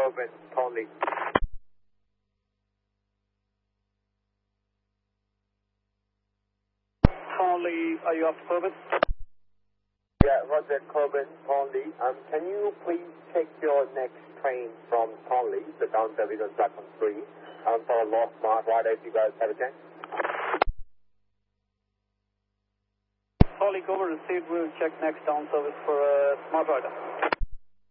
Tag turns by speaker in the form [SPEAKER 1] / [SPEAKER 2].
[SPEAKER 1] Corbin, Tonley.
[SPEAKER 2] Tonley, are you up to Corbin?
[SPEAKER 1] Yeah, Roger, Corbin, Tonley. Can you please take your next train from Tonley, the down service on platform 3, for a lost smart rider if you guys have a chance?
[SPEAKER 2] Tonley, Corbin received. We'll check next down service for a smart rider.